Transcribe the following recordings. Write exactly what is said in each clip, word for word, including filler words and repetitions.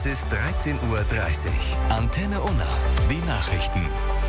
Es ist dreizehn Uhr dreißig. Antenne Unna. Die Nachrichten.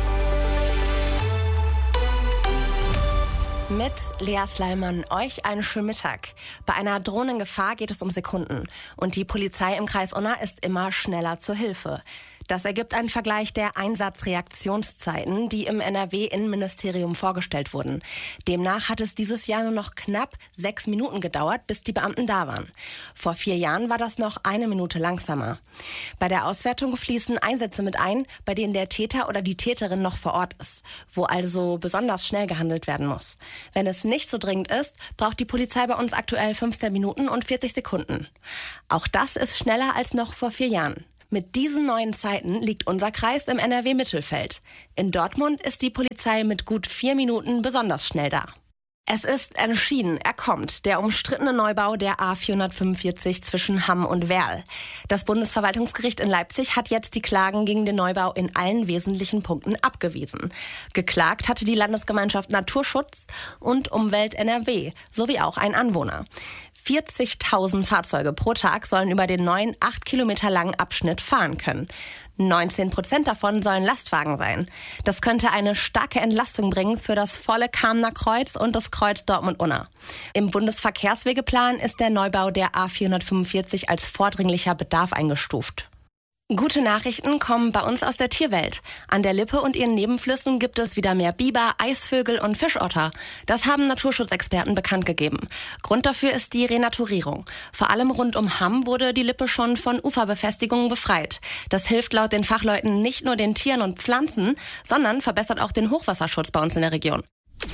Mit Lea Sleiman, euch einen schönen Mittag. Bei einer Drohnengefahr geht es um Sekunden. Und die Polizei im Kreis Unna ist immer schneller zur Hilfe. Das ergibt einen Vergleich der Einsatzreaktionszeiten, die im N R W-Innenministerium vorgestellt wurden. Demnach hat es dieses Jahr nur noch knapp sechs Minuten gedauert, bis die Beamten da waren. Vor vier Jahren war das noch eine Minute langsamer. Bei der Auswertung fließen Einsätze mit ein, bei denen der Täter oder die Täterin noch vor Ort ist, wo also besonders schnell gehandelt werden muss. Wenn es nicht so dringend ist, braucht die Polizei bei uns aktuell fünfzehn Minuten und vierzig Sekunden. Auch das ist schneller als noch vor vier Jahren. Mit diesen neuen Zeiten liegt unser Kreis im N R W-Mittelfeld. In Dortmund ist die Polizei mit gut vier Minuten besonders schnell da. Es ist entschieden, er kommt, der umstrittene Neubau der A vierhundertfünfundvierzig zwischen Hamm und Werl. Das Bundesverwaltungsgericht in Leipzig hat jetzt die Klagen gegen den Neubau in allen wesentlichen Punkten abgewiesen. Geklagt hatte die Landesgemeinschaft Naturschutz und Umwelt N R W sowie auch ein Anwohner. vierzigtausend Fahrzeuge pro Tag sollen über den neuen acht Kilometer langen Abschnitt fahren können. neunzehn Prozent davon sollen Lastwagen sein. Das könnte eine starke Entlastung bringen für das volle Kamener Kreuz und das Kreuz Dortmund-Unna. Im Bundesverkehrswegeplan ist der Neubau der A vierhundertfünfundvierzig als vordringlicher Bedarf eingestuft. Gute Nachrichten kommen bei uns aus der Tierwelt. An der Lippe und ihren Nebenflüssen gibt es wieder mehr Biber, Eisvögel und Fischotter. Das haben Naturschutzexperten bekannt gegeben. Grund dafür ist die Renaturierung. Vor allem rund um Hamm wurde die Lippe schon von Uferbefestigungen befreit. Das hilft laut den Fachleuten nicht nur den Tieren und Pflanzen, sondern verbessert auch den Hochwasserschutz bei uns in der Region.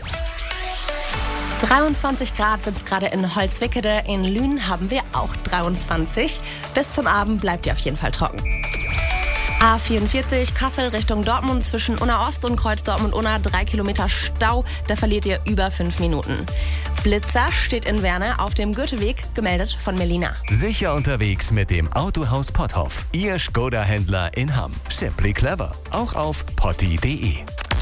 dreiundzwanzig Grad sind es gerade in Holzwickede. In Lünen haben wir auch dreiundzwanzig. Bis zum Abend bleibt ihr auf jeden Fall trocken. A vierundvierzig Kassel Richtung Dortmund zwischen Unna Ost und Kreuz Dortmund-Unna. Drei Kilometer Stau, da verliert ihr über fünf Minuten. Blitzer steht in Werne auf dem Goetheweg, gemeldet von Melina. Sicher unterwegs mit dem Autohaus Potthoff. Ihr Skoda-Händler in Hamm. Simply clever. Auch auf potti punkt de.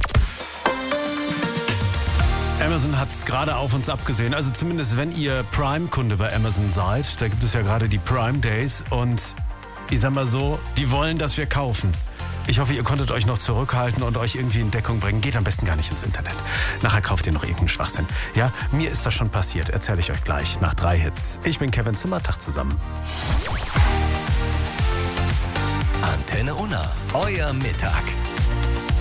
Amazon hat es gerade auf uns abgesehen. Also zumindest wenn ihr Prime-Kunde bei Amazon seid. Da gibt es ja gerade die Prime Days. Und ich sag mal so, die wollen, dass wir kaufen. Ich hoffe, ihr konntet euch noch zurückhalten und euch irgendwie in Deckung bringen. Geht am besten gar nicht ins Internet. Nachher kauft ihr noch irgendeinen Schwachsinn. Ja, mir ist das schon passiert. Erzähle ich euch gleich nach drei Hits. Ich bin Kevin Zimmer. Tag zusammen. Antenne Unna. Euer Mittag.